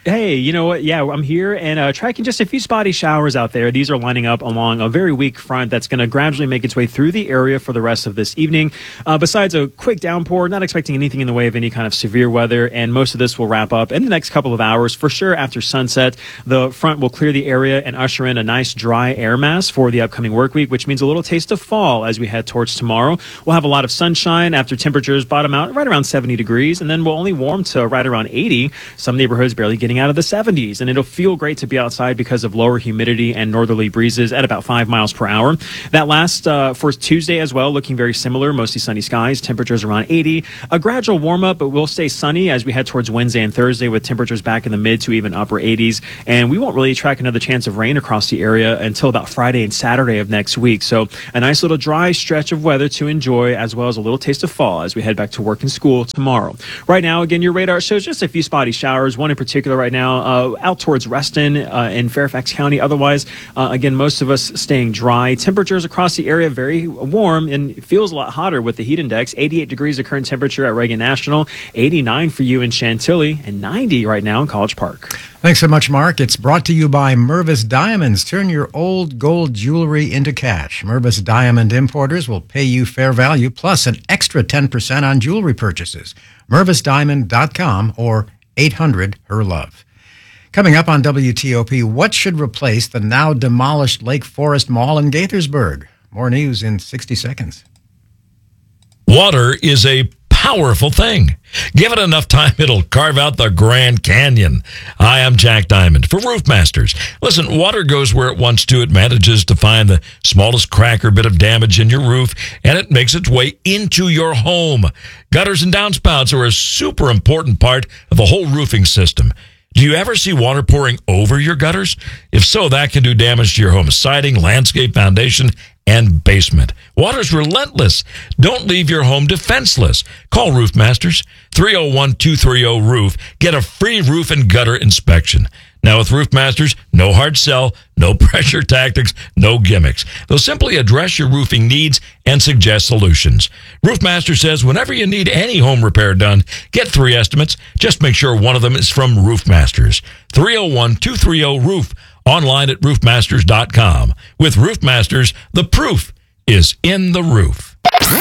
Hey, you know what? Yeah, I'm here and tracking just a few spotty showers out there. These are lining up along a very weak front that's going to gradually make its way through the area for the rest of this evening. Besides a quick downpour, not expecting anything in the way of any kind of severe weather, and most of this will wrap up in the next couple of hours. For sure, after sunset, the front will clear the area and usher in a nice dry air mass for the upcoming work week, which means a little taste of fall as we head towards tomorrow. We'll have a lot of sunshine after temperatures bottom out right around 70 degrees, and then we'll only warm to right around 80. Some neighborhoods barely getting out of the 70s, and it'll feel great to be outside because of lower humidity and northerly breezes at about 5 miles per hour. That last for Tuesday as well, looking very similar, mostly sunny skies, temperatures around 80. A gradual warm up, but we'll stay sunny as we head towards Wednesday and Thursday with temperatures back in the mid to even upper 80s, and we won't really track another chance of rain across the area until about Friday and Saturday of next week. So a nice little dry stretch of weather to enjoy, as well as a little taste of fall as we head back to work and school tomorrow. Right now, again, your radar shows just a few spotty showers, one in particular right now out towards Reston in Fairfax County. Otherwise, again, most of us staying dry. Temperatures across the area very warm, and it feels a lot hotter with the heat index. 88 degrees of current temperature at Reagan National, 89 for you in Chantilly, and 90 right now in College Park. Thanks so much, Mark. It's brought to you by Mervis Diamonds. Turn your old gold jewelry into cash. Mervis Diamond Importers will pay you fair value plus an extra 10% on jewelry purchases. MervisDiamond.com or 800-HER-LOVE. Coming up on WTOP, what should replace the now demolished Lake Forest Mall in Gaithersburg? More news in 60 seconds. Water is a powerful thing. Give it enough time, it'll carve out the Grand Canyon. Hi, I'm Jack Diamond for Roof Masters. Listen, water goes where it wants to. It manages to find the smallest crack or bit of damage in your roof, and it makes its way into your home. Gutters and downspouts are a super important part of the whole roofing system. Do you ever see water pouring over your gutters? If so, that can do damage to your home siding, landscape, foundation, and basement. Water's relentless. Don't leave your home defenseless. Call Roof Masters, 301-230-ROOF. Get a free roof and gutter inspection. Now with Roof Masters, no hard sell, no pressure tactics, no gimmicks. They'll simply address your roofing needs and suggest solutions. Roof Master says whenever you need any home repair done, get 3 estimates. Just make sure one of them is from Roof Masters. 301-230-ROOF. Online at roofmasters.com. With Roof Masters, the proof is in the roof.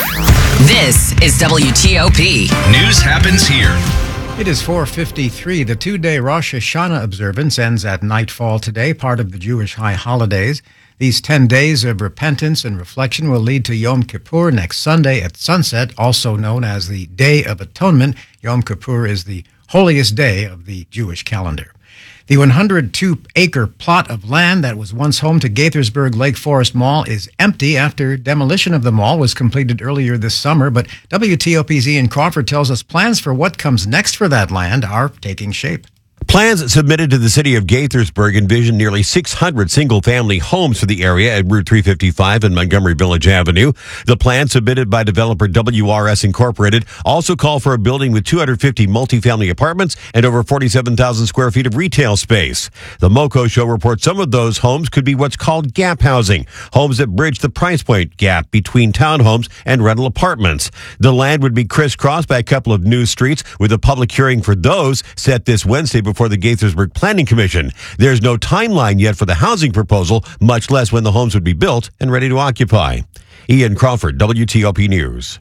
This is WTOP. News happens here. It is 4:53. The 2-day Rosh Hashanah observance ends at nightfall today, part of the Jewish high holidays. These 10 days of repentance and reflection will lead to Yom Kippur next Sunday at sunset, also known as the Day of Atonement. Yom Kippur is the holiest day of the Jewish calendar. The 102-acre plot of land that was once home to Gaithersburg Lake Forest Mall is empty after demolition of the mall was completed earlier this summer, but WTOP's Ian Crawford tells us plans for what comes next for that land are taking shape. Plans submitted to the city of Gaithersburg envision nearly 600 single-family homes for the area at Route 355 and Montgomery Village Avenue. The plan submitted by developer WRS Incorporated also call for a building with 250 multifamily apartments and over 47,000 square feet of retail space. The MoCo show reports some of those homes could be what's called gap housing, homes that bridge the price point gap between townhomes and rental apartments. The land would be crisscrossed by a couple of new streets, with a public hearing for those set this Wednesday before the Gaithersburg Planning Commission. There's no timeline yet for the housing proposal, much less when the homes would be built and ready to occupy. Ian Crawford, WTOP News.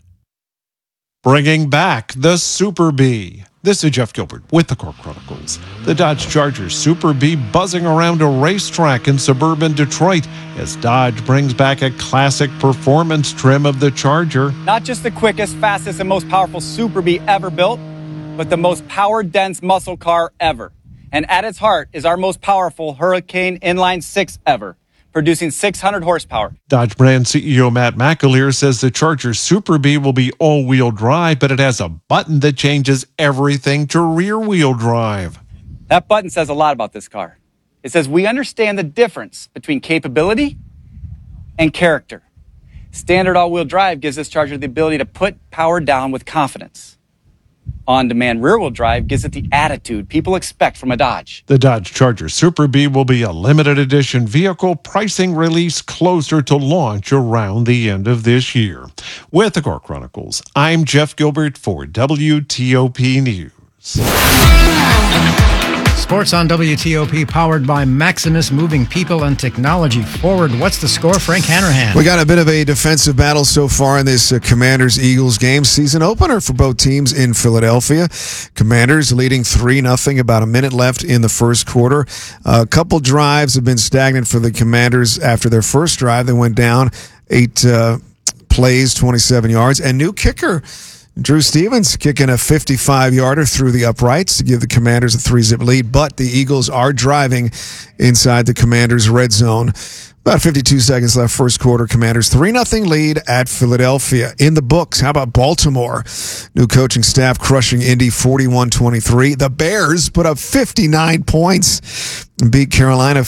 Bringing back the Super Bee. This is Jeff Gilbert with the Cork Chronicles. The Dodge Charger Super Bee buzzing around a racetrack in suburban Detroit as Dodge brings back a classic performance trim of the Charger. Not just the quickest, fastest, and most powerful Super Bee ever built, but the most power-dense muscle car ever. And at its heart is our most powerful Hurricane Inline 6 ever, producing 600 horsepower. Dodge brand CEO Matt McAleer says the Charger Super Bee will be all-wheel drive, but it has a button that changes everything to rear-wheel drive. That button says a lot about this car. It says we understand the difference between capability and character. Standard all-wheel drive gives this Charger the ability to put power down with confidence. On-demand rear-wheel drive gives it the attitude people expect from a Dodge. The Dodge Charger Super Bee will be a limited edition vehicle, pricing release closer to launch around the end of this year. With the Cork Chronicles, I'm Jeff Gilbert for WTOP News. Sports on WTOP, powered by Maximus, moving people and technology forward. What's the score, Frank Hanrahan? We got a bit of a defensive battle so far in this Commanders-Eagles game. Season opener for both teams in Philadelphia. Commanders leading 3-0, about a minute left in the first quarter. A couple drives have been stagnant for the Commanders after their first drive. They went down 8 plays, 27 yards. And new kicker Drew Stevens kicking a 55-yarder through the uprights to give the Commanders a 3-zip lead, but the Eagles are driving inside the Commanders' red zone. About 52 seconds left, first quarter. Commanders 3-0 lead at Philadelphia. In the books, how about Baltimore? New coaching staff crushing Indy 41-23. The Bears put up 59 points and beat Carolina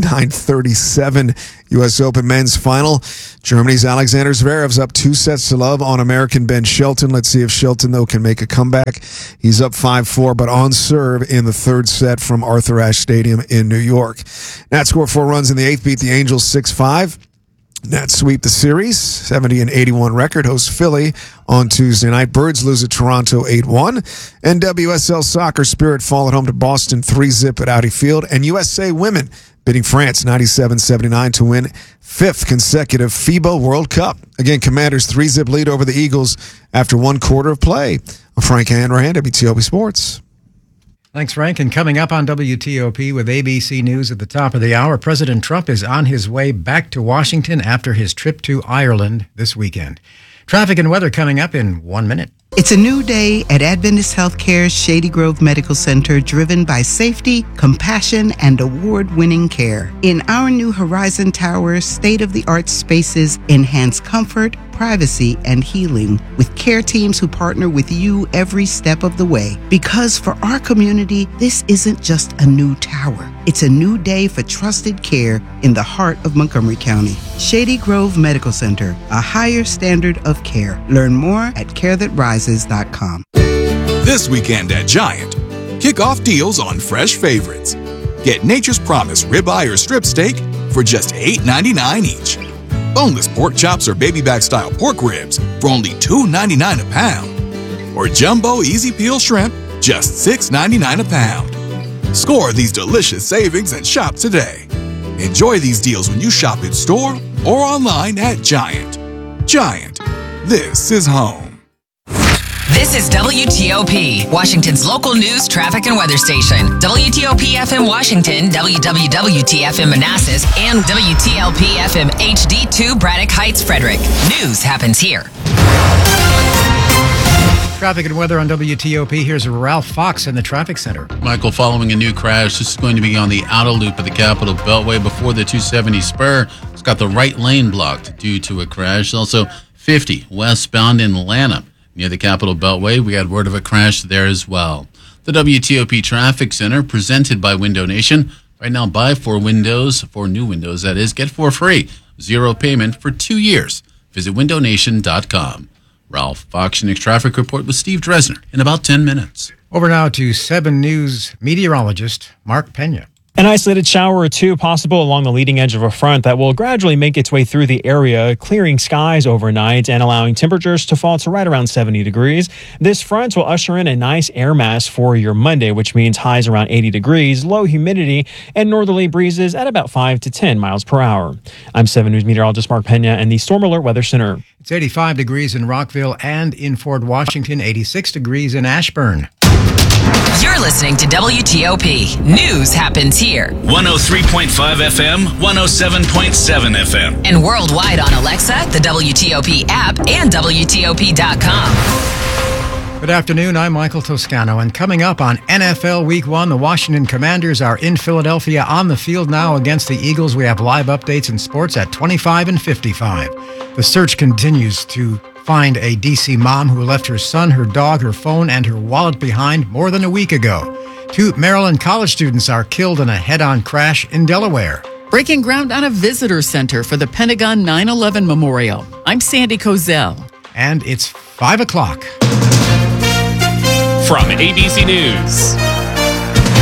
59-37. U.S. Open men's final. Germany's Alexander Zverev's up 2-0 on American Ben Shelton. Let's see if Shelton, though, can make a comeback. He's up 5-4, but on serve in the third set from Arthur Ashe Stadium in New York. Nats score 4 runs in the 8th, beat the Angels 6-5. Nats sweep the series, 70-81 record, hosts Philly on Tuesday night. Birds lose at Toronto 8-1. And WSL Soccer Spirit fall at home to Boston 3-zip at Audi Field. And USA Women beating France 97-79 to win 5th consecutive FIBA World Cup. Again, Commanders 3-zip lead over the Eagles after 1 quarter of play. I'm Frank Hanrahan, WTOP Sports. Thanks, Frank. And coming up on WTOP with ABC News at the top of the hour, President Trump is on his way back to Washington after his trip to Ireland this weekend. Traffic and weather coming up in 1 minute. It's a new day at Adventist Healthcare's Shady Grove Medical Center, driven by safety, compassion, and award-winning care. In our new Horizon Tower, state-of-the-art spaces enhance comfort, privacy, and healing with care teams who partner with you every step of the way. Because for our community, this isn't just a new tower. It's a new day for trusted care in the heart of Montgomery County. Shady Grove Medical Center, a higher standard of care. Learn more at carethatrises.com. This weekend at Giant, kick off deals on fresh favorites. Get Nature's Promise ribeye or strip steak for just $8.99 each. Boneless pork chops or baby back style pork ribs for only $2.99 a pound. Or jumbo easy peel shrimp, just $6.99 a pound. Score these delicious savings and shop today. Enjoy these deals when you shop in store or online at Giant. Giant, this is home. This is WTOP, Washington's local news, traffic, and weather station. WTOP FM Washington, WWWT FM Manassas, and WTLP FM HD2 Braddock Heights, Frederick. News happens here. Traffic and weather on WTOP. Here's Ralph Fox in the traffic center. Michael, following a new crash, this is going to be on the outer loop of the Capitol Beltway before the 270 spur. It's got the right lane blocked due to a crash. Also, 50 westbound in Atlanta. Near the Capitol Beltway, we had word of a crash there as well. The WTOP Traffic Center, presented by Window Nation. Right now, buy 4 windows, 4 new windows, that is, get 4 free. 0 payment for 2 years. Visit windownation.com. Ralph Fox, your next traffic report with Steve Dresner in about 10 minutes. Over now to 7 News meteorologist Mark Pena. An isolated shower or two possible along the leading edge of a front that will gradually make its way through the area, clearing skies overnight and allowing temperatures to fall to right around 70 degrees. This front will usher in a nice air mass for your Monday, which means highs around 80 degrees, low humidity, and northerly breezes at about 5 to 10 miles per hour. I'm 7 News meteorologist Mark Pena in the Storm Alert Weather Center. It's 85 degrees in Rockville and in Fort Washington, 86 degrees in Ashburn. You're listening to WTOP. News happens here. 103.5 FM, 107.7 FM. And worldwide on Alexa, the WTOP app, and WTOP.com. Good afternoon, I'm Michael Toscano, and coming up on NFL Week 1, the Washington Commanders are in Philadelphia on the field now against the Eagles. We have live updates in sports at 25 and 55. The search continues to find a D.C. mom who left her son, her dog, her phone, and her wallet behind more than a week ago. 2 Maryland college students are killed in a head-on crash in Delaware. Breaking ground on a visitor center for the Pentagon 9/11 Memorial. I'm Sandy Kozel. And it's 5 o'clock. From ABC News,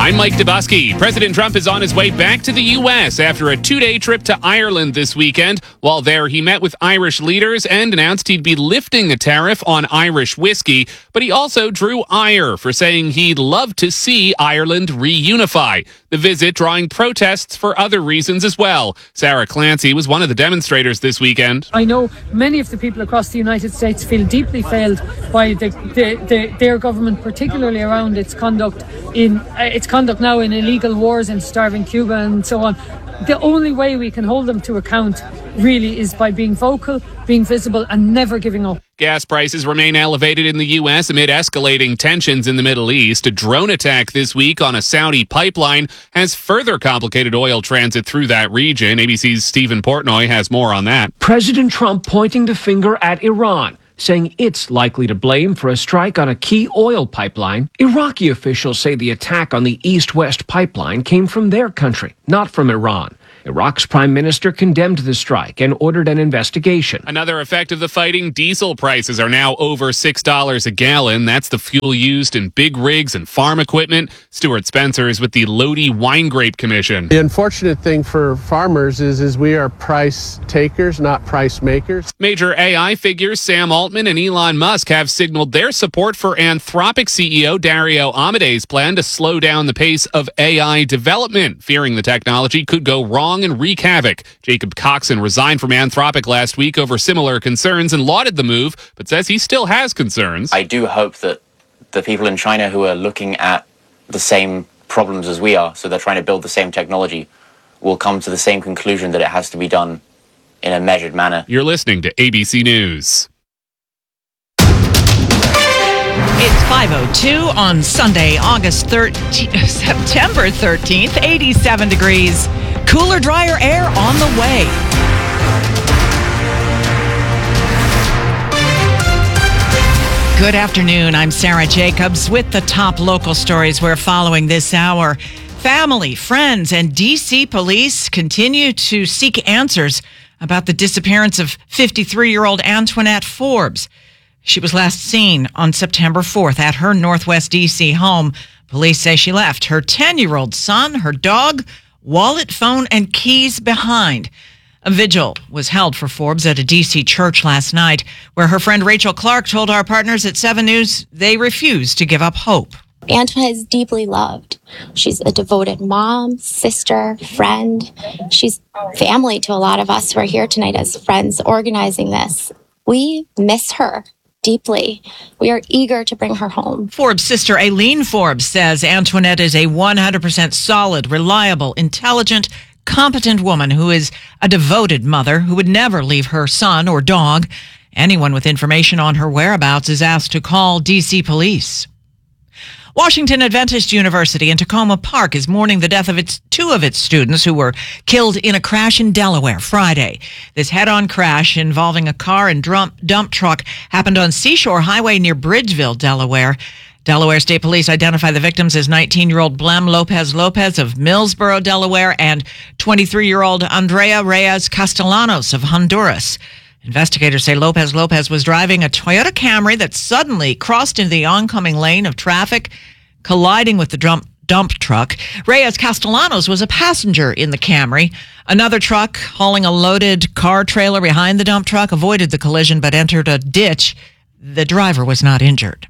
I'm Mike Dubusky. President Trump is on his way back to the U.S. after a 2-day trip to Ireland this weekend. While there, he met with Irish leaders and announced he'd be lifting a tariff on Irish whiskey. But he also drew ire for saying he'd love to see Ireland reunify. The visit drawing protests for other reasons as well. Sarah Clancy was one of the demonstrators this weekend. I know many of the people across the United States feel deeply failed by their government, particularly around its conduct now in illegal wars and starving Cuba and so on. The only way we can hold them to account really is by being vocal, being visible, and never giving up. Gas prices remain elevated in the U.S. amid escalating tensions in the Middle East. A drone attack this week on a Saudi pipeline has further complicated oil transit through that region. ABC's Stephen Portnoy has more on that. President Trump pointing the finger at Iran, saying it's likely to blame for a strike on a key oil pipeline. Iraqi officials say the attack on the east-west pipeline came from their country, not from Iran. Iraq's prime minister condemned the strike and ordered an investigation. Another effect of the fighting, diesel prices are now over $6 a gallon. That's the fuel used in big rigs and farm equipment. Stuart Spencer is with the Lodi Wine Grape Commission. The unfortunate thing for farmers is we are price takers, not price makers. Major AI figures Sam Altman and Elon Musk have signaled their support for Anthropic CEO Dario Amade's plan to slow down the pace of AI development, fearing the technology could go wrong and wreak havoc. Jacob Coxon resigned from Anthropic last week over similar concerns and lauded the move, but says he still has concerns. I do hope that the people in China who are looking at the same problems as we are, so they're trying to build the same technology, will come to the same conclusion that it has to be done in a measured manner. You're listening to ABC News. It's 5:02 on Sunday, September 13th, 87 degrees. Cooler, drier air on the way. Good afternoon. I'm Sarah Jacobs with the top local stories we're following this hour. Family, friends, and D.C. police continue to seek answers about the disappearance of 53-year-old Antoinette Forbes. She was last seen on September 4th at her Northwest D.C. home. Police say she left her 10-year-old son, her dog, wallet, phone, and keys behind. A vigil was held for Forbes at a D.C. church last night, where her friend Rachel Clark told our partners at 7 News they refuse to give up hope. Antoinette is deeply loved. She's a devoted mom, sister, friend. She's family to a lot of us who are here tonight as friends organizing this. We miss her deeply. We are eager to bring her home. Forbes' sister Aileen Forbes says Antoinette is a 100% solid, reliable, intelligent, competent woman who is a devoted mother who would never leave her son or dog. Anyone with information on her whereabouts is asked to call D.C. police. Washington Adventist University in Tacoma Park is mourning the death of two of its students who were killed in a crash in Delaware Friday. This head-on crash involving a car and dump truck happened on Seashore Highway near Bridgeville, Delaware. Delaware State Police identify the victims as 19-year-old Blem Lopez of Millsboro, Delaware, and 23-year-old Andrea Reyes Castellanos of Honduras. Investigators say Lopez was driving a Toyota Camry that suddenly crossed into the oncoming lane of traffic, colliding with the dump truck. Reyes Castellanos was a passenger in the Camry. Another truck hauling a loaded car trailer behind the dump truck avoided the collision but entered a ditch. The driver was not injured.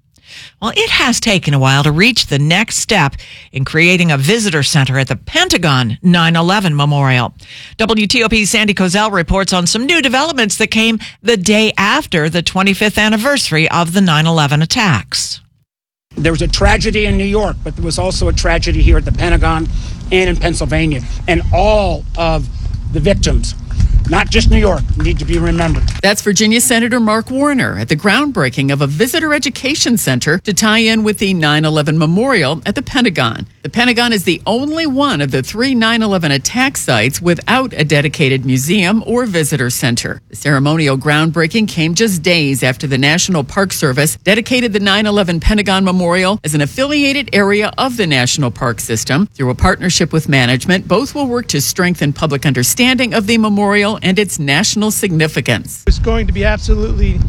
Well, it has taken a while to reach the next step in creating a visitor center at the Pentagon 9/11 Memorial. WTOP's Sandy Kozel reports on some new developments that came the day after the 25th anniversary of the 9/11 attacks. There was a tragedy in New York, but there was also a tragedy here at the Pentagon and in Pennsylvania. And all of the victims, not just New York, need to be remembered. That's Virginia Senator Mark Warner at the groundbreaking of a visitor education center to tie in with the 9/11 Memorial at the Pentagon. The Pentagon is the only one of the 3 9/11 attack sites without a dedicated museum or visitor center. The ceremonial groundbreaking came just days after the National Park Service dedicated the 9/11 Pentagon Memorial as an affiliated area of the National Park System. Through a partnership with management, both will work to strengthen public understanding of the memorial and its national significance. It's going to be absolutely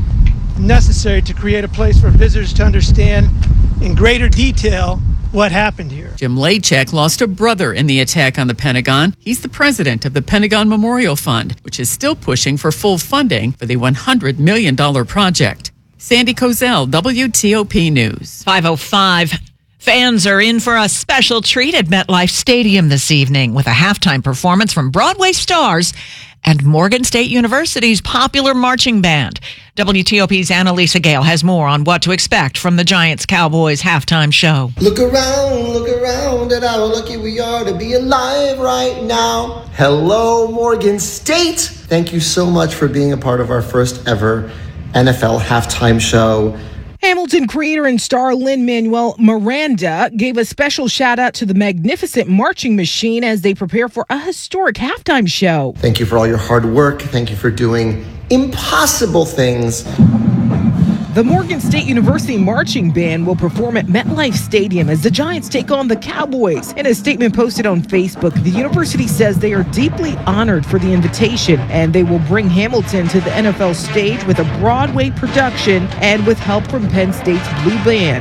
necessary to create a place for visitors to understand in greater detail what happened here. Jim Lachek lost a brother in the attack on the Pentagon. He's the president of the Pentagon Memorial Fund, which is still pushing for full funding for the $100 million project. Sandy Kozel, WTOP News. 5:05. Fans are in for a special treat at MetLife Stadium this evening with a halftime performance from Broadway stars and Morgan State University's popular marching band. WTOP's Annalisa Gale has more on what to expect from the Giants-Cowboys halftime show. Look around at how lucky we are to be alive right now. Hello, Morgan State. Thank you so much for being a part of our first ever NFL halftime show. Hamilton creator and star Lin-Manuel Miranda gave a special shout out to the Magnificent Marching Machine as they prepare for a historic halftime show. Thank you for all your hard work. Thank you for doing impossible things. The Morgan State University Marching Band will perform at MetLife Stadium as the Giants take on the Cowboys. In a statement posted on Facebook, the university says they are deeply honored for the invitation and they will bring Hamilton to the NFL stage with a Broadway production and with help from Penn State's Blue Band.